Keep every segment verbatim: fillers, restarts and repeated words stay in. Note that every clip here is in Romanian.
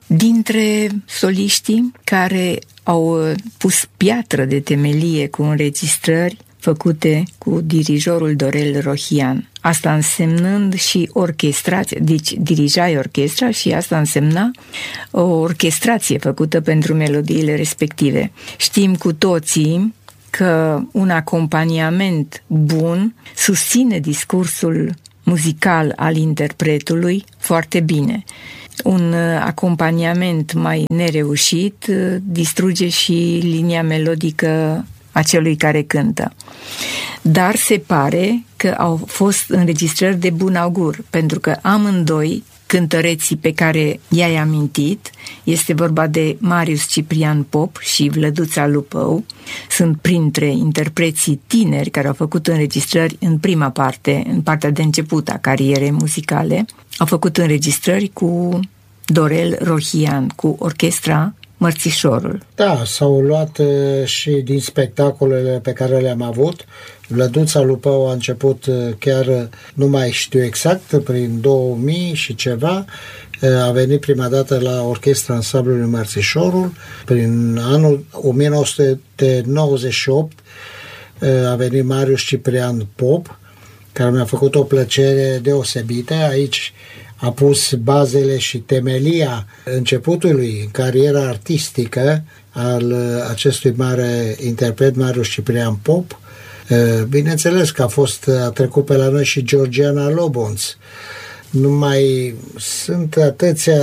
Dintre soliștii care au pus piatră de temelie cu înregistrări făcute cu dirijorul Dorel Rohian. Asta însemnând și orchestrație, deci dirijai orchestra și asta însemna o orchestrație făcută pentru melodiile respective. Știm cu toții că un acompaniament bun susține discursul muzical al interpretului foarte bine. Un acompaniament mai nereușit distruge și linia melodică a celui care cântă. Dar se pare că au fost înregistrări de bun augur, pentru că amândoi cântăreții pe care i-ai amintit, este vorba de Marius Ciprian Pop și Vlăduța Lupău, sunt printre interpreții tineri care au făcut înregistrări în prima parte, în partea de început a carierei muzicale, au făcut înregistrări cu Dorel Rohian, cu orchestra Mărțișorul. Da, s-au luat uh, și din spectacolele pe care le-am avut. Vlăduța Lupău a început uh, chiar, uh, nu mai știu exact, prin două mii și ceva. Uh, a venit prima dată la orchestra ansamblului Mărțișorul. Prin anul o mie nouă sute nouăzeci și opt uh, a venit Marius Ciprian Pop, care mi-a făcut o plăcere deosebită. Aici a pus bazele și temelia începutului în cariera artistică al acestui mare interpret, Marius Ciprian Pop. Bineînțeles că a fost, a trecut pe la noi și Georgiana Lobonț. Nu mai sunt atâția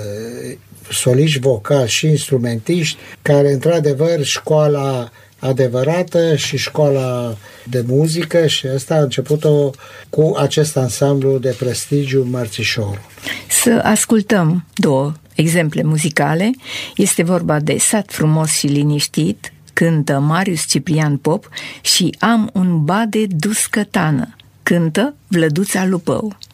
soliști vocali și instrumentiști care, într-adevăr, școala adevărată și școala de muzică, și asta a început-o cu acest ansamblu de prestigiu Mărțișorul. Să ascultăm două exemple muzicale. Este vorba de Sat frumos și liniștit, cântă Marius Ciprian Pop, și Am un bade dus cătană, cântă Vlăduța Lupău.